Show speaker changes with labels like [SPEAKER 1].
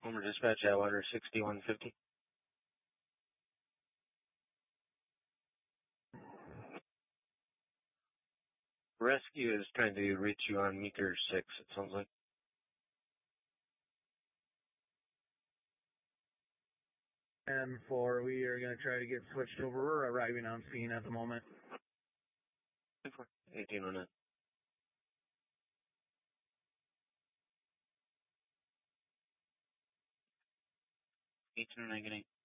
[SPEAKER 1] Homer Dispatch, Atwater 6150. Rescue is trying to reach you on meter 6, it sounds like.
[SPEAKER 2] And 4, we are going to try to get switched over. We're arriving on scene at the moment.
[SPEAKER 1] 1809. 1809, good night.